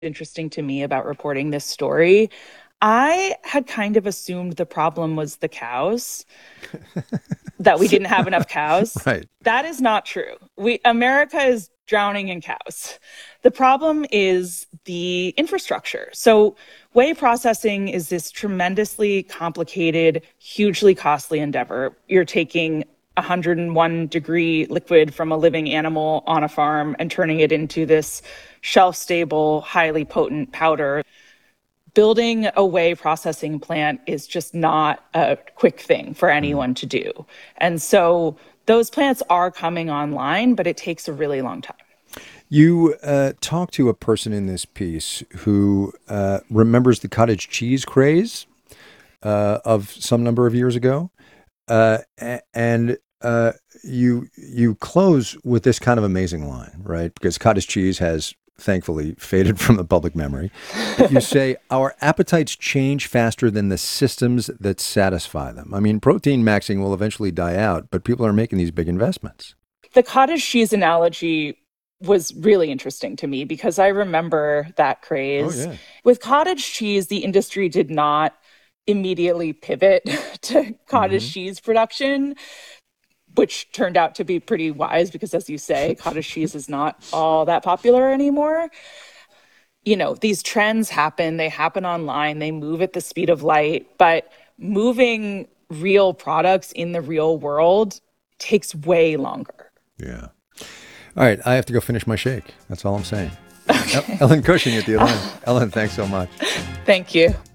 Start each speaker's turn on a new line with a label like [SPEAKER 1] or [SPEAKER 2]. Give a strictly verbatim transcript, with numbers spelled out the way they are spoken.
[SPEAKER 1] interesting to me about reporting this story. I had kind of assumed the problem was the cows, that we didn't have enough cows.
[SPEAKER 2] Right.
[SPEAKER 1] That is not true. We America is drowning in cows. The problem is the infrastructure. So whey processing is this tremendously complicated, hugely costly endeavor. You're taking one hundred one degree liquid from a living animal on a farm and turning it into this shelf stable, highly potent powder. Building a whey processing plant is just not a quick thing for
[SPEAKER 2] Mm.
[SPEAKER 1] anyone to do. And so those plants are coming online, but it takes a really long time.
[SPEAKER 2] You uh, talked to a person in this piece who uh, remembers the cottage cheese craze uh, of some number of years ago, uh, a- and uh, you you close with this kind of amazing line, right? Because cottage cheese has thankfully faded from the public memory. But you say our appetites change faster than the systems that satisfy them. I mean, protein maxing will eventually die out, but people are making these big investments.
[SPEAKER 1] The cottage cheese analogy was really interesting to me because I remember that
[SPEAKER 2] Oh
[SPEAKER 1] craze.
[SPEAKER 2] yeah.
[SPEAKER 1] With cottage cheese, the industry did not immediately pivot to
[SPEAKER 2] Hmm.
[SPEAKER 1] cottage cheese production, which turned out to be pretty wise because, as you say, cottage cheese is not all that popular anymore. You know, these trends happen, they happen online, they move at the speed of light, but moving real products in the real world takes way longer.
[SPEAKER 2] Yeah. All right, I have to go finish my shake. That's all I'm saying. El- Ellen Cushing at the Atlantic. Ellen, thanks so much.
[SPEAKER 1] Thank you.